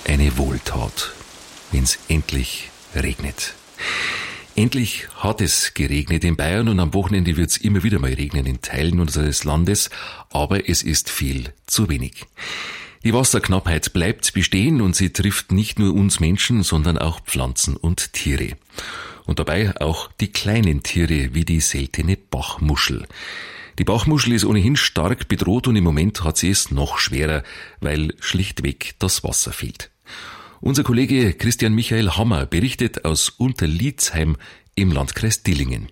eine Wohltat, wenn's endlich regnet. Endlich hat es geregnet in Bayern und am Wochenende wird's immer wieder mal regnen in Teilen unseres Landes, aber es ist viel zu wenig. Die Wasserknappheit bleibt bestehen und sie trifft nicht nur uns Menschen, sondern auch Pflanzen und Tiere. Und dabei auch die kleinen Tiere wie die seltene Bachmuschel. Die Bachmuschel ist ohnehin stark bedroht und im Moment hat sie es noch schwerer, weil schlichtweg das Wasser fehlt. Unser Kollege Christian Michael Hammer berichtet aus Unterlietzheim im Landkreis Dillingen.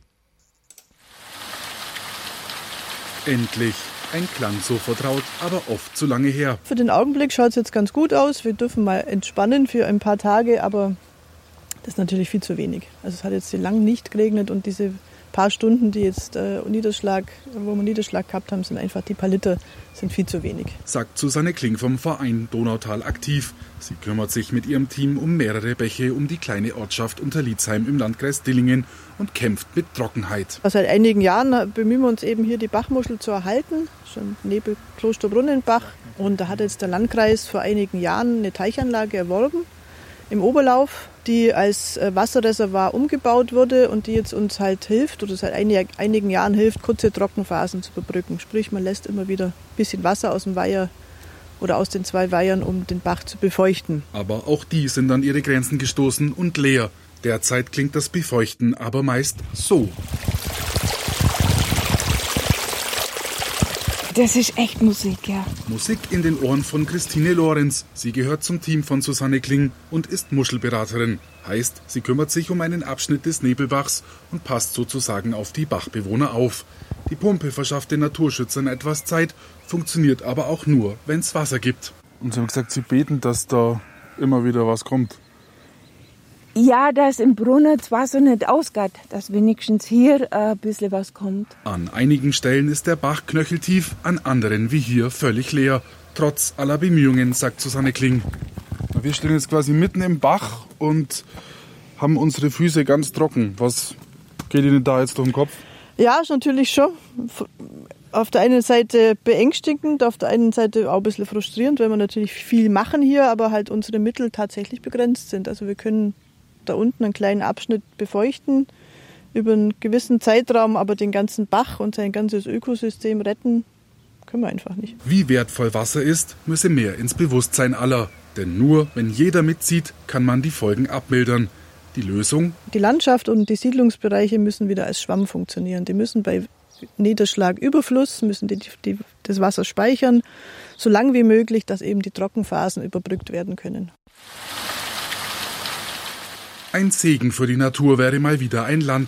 Endlich. Ein Klang so vertraut, aber oft zu lange her. Für den Augenblick schaut es jetzt ganz gut aus. Wir dürfen mal entspannen für ein paar Tage, aber das ist natürlich viel zu wenig. Also es hat jetzt lang nicht geregnet und diese paar Stunden, die jetzt wo wir Niederschlag gehabt haben, sind einfach die paar Liter, sind viel zu wenig. Sagt Susanne Kling vom Verein Donautal aktiv. Sie kümmert sich mit ihrem Team um mehrere Bäche um die kleine Ortschaft Unterlietzheim im Landkreis Dillingen und kämpft mit Trockenheit. Seit einigen Jahren bemühen wir uns eben hier die Bachmuschel zu erhalten, schon neben Klosterbrunnenbach. Und da hat jetzt der Landkreis vor einigen Jahren eine Teichanlage erworben im Oberlauf, die als Wasserreservoir umgebaut wurde und die jetzt uns halt hilft oder seit einigen Jahren hilft, kurze Trockenphasen zu überbrücken. Sprich, man lässt immer wieder ein bisschen Wasser aus dem Weiher oder aus den 2 Weihern, um den Bach zu befeuchten. Aber auch die sind an ihre Grenzen gestoßen und leer. Derzeit klingt das Befeuchten aber meist so. Das ist echt Musik, ja. Musik in den Ohren von Christine Lorenz. Sie gehört zum Team von Susanne Kling und ist Muschelberaterin. Heißt, sie kümmert sich um einen Abschnitt des Nebelbachs und passt sozusagen auf die Bachbewohner auf. Die Pumpe verschafft den Naturschützern etwas Zeit, funktioniert aber auch nur, wenn es Wasser gibt. Und sie haben gesagt, sie beten, dass da immer wieder was kommt. Ja, dass im Brunnen das Wasser nicht ausgeht, dass wenigstens hier ein bisschen was kommt. An einigen Stellen ist der Bach knöcheltief, an anderen wie hier völlig leer. Trotz aller Bemühungen, sagt Susanne Kling. Wir stehen jetzt quasi mitten im Bach und haben unsere Füße ganz trocken. Was geht Ihnen da jetzt durch den Kopf? Ja, ist natürlich schon. Auf der einen Seite beängstigend, auf der einen Seite auch ein bisschen frustrierend, weil wir natürlich viel machen hier, aber halt unsere Mittel tatsächlich begrenzt sind. Also wir können da unten einen kleinen Abschnitt befeuchten über einen gewissen Zeitraum, aber den ganzen Bach und sein ganzes Ökosystem retten können wir einfach nicht. Wie wertvoll Wasser ist, müsse mehr ins Bewusstsein aller. Denn nur wenn jeder mitzieht, kann man die Folgen abmildern. Die Lösung? Die Landschaft und die Siedlungsbereiche müssen wieder als Schwamm funktionieren. Die müssen bei Niederschlagüberfluss müssen das Wasser speichern, so lang wie möglich, dass eben die Trockenphasen überbrückt werden können. Ein Segen für die Natur wäre mal wieder ein Land